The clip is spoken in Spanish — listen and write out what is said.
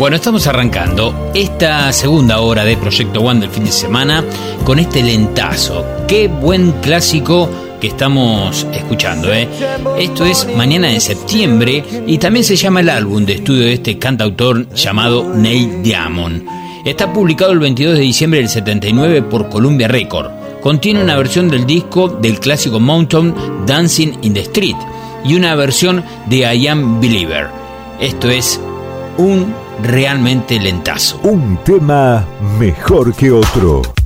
Bueno, estamos arrancando esta segunda hora de Proyecto One del fin de semana con este lentazo. Qué buen clásico que estamos escuchando, ¿eh? Esto es Mañana de Septiembre y también se llama el álbum de estudio de este cantautor llamado Neil Diamond. Está publicado el 22 de diciembre del 79 por Columbia Records. Contiene una versión del disco del clásico Mountain Dancing in the Street y una versión de I Am Believer. Esto es un realmente lentazo. Un tema mejor que otro.